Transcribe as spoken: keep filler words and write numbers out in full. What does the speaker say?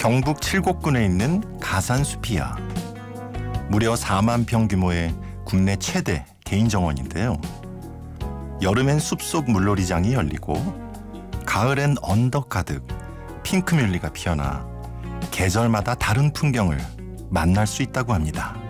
경북 칠곡군에 있는 가산숲이야. 무려 사만 평 규모의 국내 최대 개인 정원인데요. 여름엔 숲속 물놀이장이 열리고 가을엔 언덕 가득 핑크뮬리가 피어나 계절마다 다른 풍경을 만날 수 있다고 합니다.